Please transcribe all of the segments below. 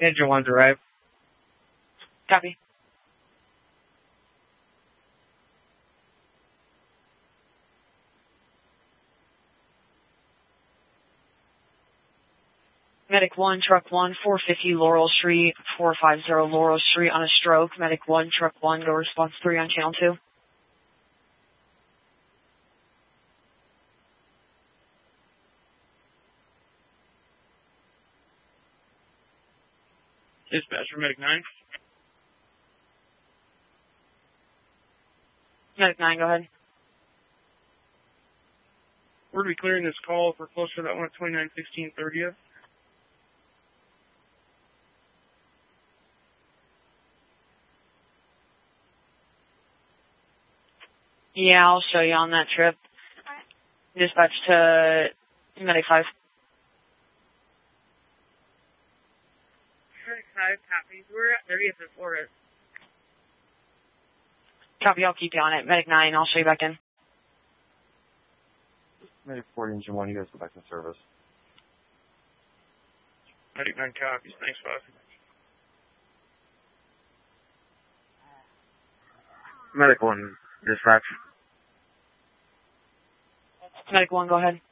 Engine 1's arrived. Copy. Medic 1, Truck 1, 450 Laurel Street, 450 Laurel Street on a stroke. Medic 1, Truck 1, go response 3 on channel 2. Dispatcher, Medic 9. Medic 9, go ahead. We're going to be clearing this call for closer to that one at 2916 30th. Yeah, I'll show you on that trip. Dispatch to Medic 5. Medic 5, copy. We're at 30th and Flores. Copy, I'll keep you on it. Medic 9, I'll show you back in. Medic 4, Engine 1, you guys go back to service. Medic 9 copies. Thanks, 5. Medic 1, dispatch. Medic 1, go ahead.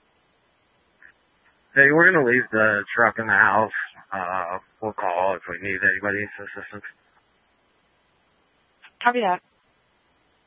Hey, we're going to leave the truck in the house. We'll call if we need anybody's assistance. Copy that.